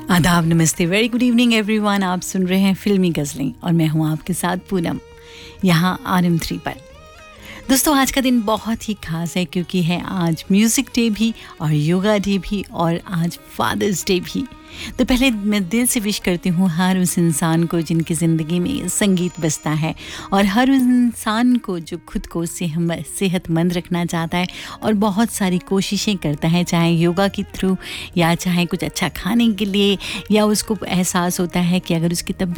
आदाब, नमस्ते, very good evening everyone. आप सुन रहे हैं फिल्मी गज़लें और मैं हूं आपके साथ पूनम, यहाँ RM3 पर। दोस्तों, आज का दिन बहुत ही खास है क्योंकि है आज म्यूज़िक डे भी और योगा डे भी और आज फादर्स डे भी। तो पहले मैं दिल से विश करती हूँ हर उस इंसान को जिनकी ज़िंदगी में संगीत बजता है और हर उस इंसान को जो खुद को सेहतमंद रखना चाहता है और बहुत सारी कोशिशें करता है, चाहे योगा के थ्रू या चाहे कुछ अच्छा खाने के लिए, या उसको एहसास होता है कि अगर उसकी तबीयत